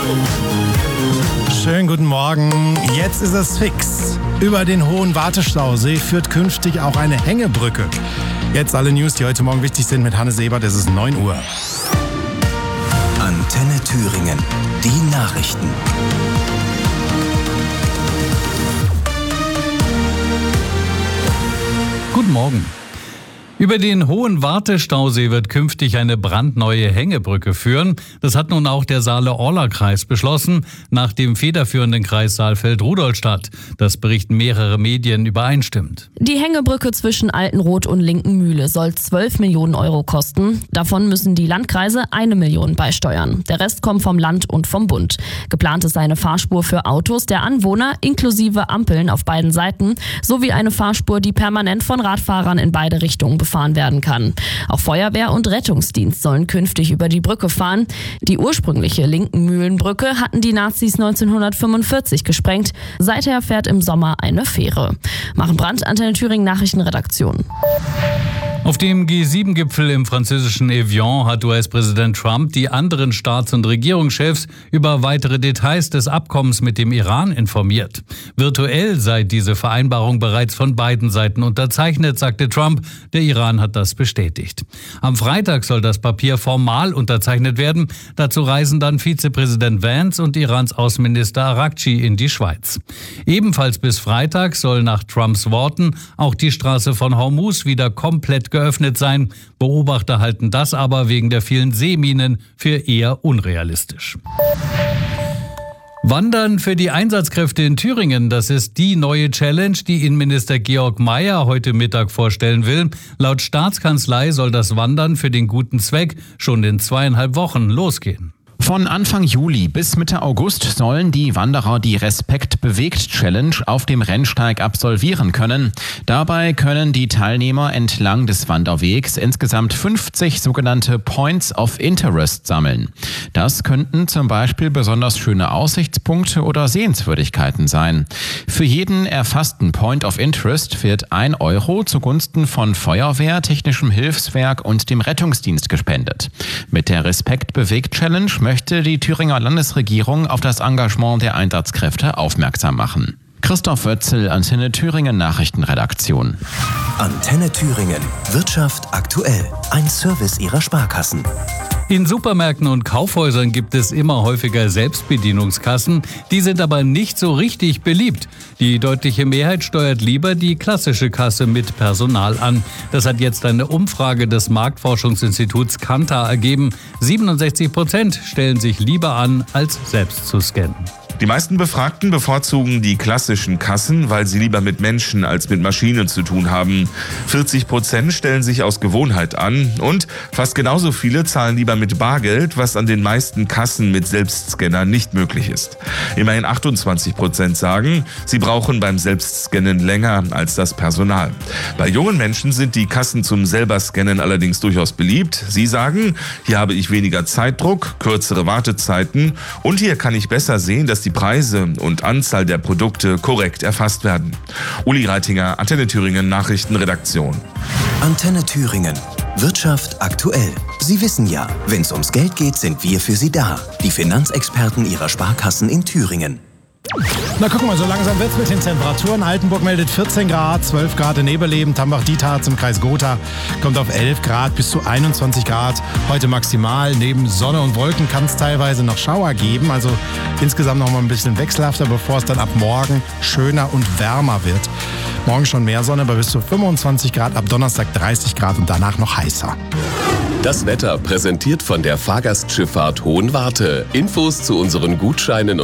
Schönen guten Morgen. Jetzt ist es fix. Über den Hohen Wartestausee führt künftig auch eine Hängebrücke. Jetzt alle News, die heute Morgen wichtig sind mit Hanne Sebert. Es ist 9 Uhr. Antenne Thüringen. Die Nachrichten. Guten Morgen. Über den Hohen Wartestausee wird künftig eine brandneue Hängebrücke führen. Das hat nun auch der Saale-Orla-Kreis beschlossen, nach dem federführenden Kreis Saalfeld-Rudolstadt. Das berichten mehrere Medien übereinstimmend. Die Hängebrücke zwischen Altenroth und Linkenmühle soll 12 Millionen Euro kosten. Davon müssen die Landkreise 1 Million beisteuern. Der Rest kommt vom Land und vom Bund. Geplant ist eine Fahrspur für Autos der Anwohner inklusive Ampeln auf beiden Seiten sowie eine Fahrspur, die permanent von Radfahrern in beide Richtungen befahren werden kann. Auch Feuerwehr und Rettungsdienst sollen künftig über die Brücke fahren. Die ursprüngliche Linkenmühlenbrücke hatten die Nazis 1945 gesprengt. Seither fährt im Sommer eine Fähre. Machen Brandt, Antenne Thüringen Nachrichtenredaktion. Auf dem G7-Gipfel im französischen Evian hat US-Präsident Trump die anderen Staats- und Regierungschefs über weitere Details des Abkommens mit dem Iran informiert. Virtuell sei diese Vereinbarung bereits von beiden Seiten unterzeichnet, sagte Trump. Der Iran hat das bestätigt. Am Freitag soll das Papier formal unterzeichnet werden. Dazu reisen dann Vizepräsident Vance und Irans Außenminister Araghchi in die Schweiz. Ebenfalls bis Freitag soll nach Trumps Worten auch die Straße von Hormuz wieder komplett geöffnet sein. Beobachter halten das aber wegen der vielen Seeminen für eher unrealistisch. Wandern für die Einsatzkräfte in Thüringen, das ist die neue Challenge, die Innenminister Georg Mayer heute Mittag vorstellen will. Laut Staatskanzlei soll das Wandern für den guten Zweck schon in 2,5 Wochen losgehen. Von Anfang Juli bis Mitte August sollen die Wanderer die Respekt-Bewegt-Challenge auf dem Rennsteig absolvieren können. Dabei können die Teilnehmer entlang des Wanderwegs insgesamt 50 sogenannte Points of Interest sammeln. Das könnten zum Beispiel besonders schöne Aussichtspunkte oder Sehenswürdigkeiten sein. Für jeden erfassten Point of Interest wird 1 Euro zugunsten von Feuerwehr, technischem Hilfswerk und dem Rettungsdienst gespendet. Mit der Respekt-Bewegt-Challenge möchte die Thüringer Landesregierung auf das Engagement der Einsatzkräfte aufmerksam machen. Christoph Wötzel, Antenne Thüringen Nachrichtenredaktion. Antenne Thüringen. Wirtschaft aktuell. Ein Service Ihrer Sparkassen. In Supermärkten und Kaufhäusern gibt es immer häufiger Selbstbedienungskassen. Die sind aber nicht so richtig beliebt. Die deutliche Mehrheit steuert lieber die klassische Kasse mit Personal an. Das hat jetzt eine Umfrage des Marktforschungsinstituts Kantar ergeben. 67% stellen sich lieber an, als selbst zu scannen. Die meisten Befragten bevorzugen die klassischen Kassen, weil sie lieber mit Menschen als mit Maschinen zu tun haben. 40% stellen sich aus Gewohnheit an und fast genauso viele zahlen lieber mit Bargeld, was an den meisten Kassen mit Selbstscanner nicht möglich ist. Immerhin 28% sagen, sie brauchen beim Selbstscannen länger als das Personal. Bei jungen Menschen sind die Kassen zum Selber-Scannen allerdings durchaus beliebt. Sie sagen, hier habe ich weniger Zeitdruck, kürzere Wartezeiten und hier kann ich besser sehen, dass die Preise und Anzahl der Produkte korrekt erfasst werden. Uli Reitinger, Antenne Thüringen Nachrichtenredaktion. Antenne Thüringen. Wirtschaft aktuell. Sie wissen ja, wenn es ums Geld geht, sind wir für Sie da. Die Finanzexperten Ihrer Sparkassen in Thüringen. Na guck mal, so langsam wird's mit den Temperaturen. Altenburg meldet 14 Grad, 12 Grad in Nebeleben. Tambach-Dietharz im Kreis Gotha kommt auf 11 Grad bis zu 21 Grad. Heute maximal. Neben Sonne und Wolken kann es teilweise noch Schauer geben. Also insgesamt noch mal ein bisschen wechselhafter, bevor es dann ab morgen schöner und wärmer wird. Morgen schon mehr Sonne bei bis zu 25 Grad, ab Donnerstag 30 Grad und danach noch heißer. Das Wetter präsentiert von der Fahrgastschifffahrt Hohenwarte. Infos zu unseren Gutscheinen